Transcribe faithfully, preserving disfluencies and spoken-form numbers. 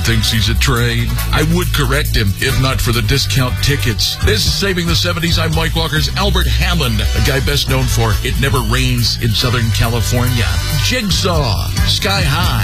thinks he's a train. I would correct him, if not for the discount tickets. This is Saving the seventies. I'm Mike Walker's Albert Hammond, a guy best known for It Never Rains in Southern California. Jigsaw, Sky High.